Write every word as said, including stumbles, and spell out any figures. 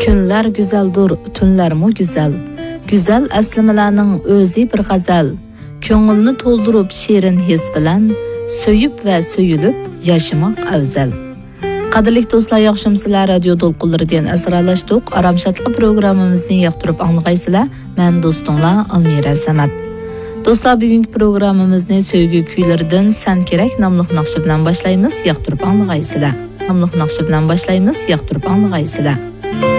Kunlar güzeldir, tunlar mu güzel. Güzel aslimalarning o'zi bir g'azal. Ko'ngilni to'ldirib shirin his bilan söyüp ve söyülüp yaşamak afzal. Qadrli do'stlar, yaxshimsizlar? Radio to'lqinlaridan asralashdik. Aramshatli programmamizni yoqtirib anglag'aysizlar. Men do'stinglar Almira Samat. Do'stlar, bugungi programmamizni sevgi kuylaridan Sen kerak nomli naqshi bilan boshlaymiz. Yoqtirib anglag'aysizlar. Nomli naqshi bilan boshlaymiz. Yoqtirib anglag'aysizlar.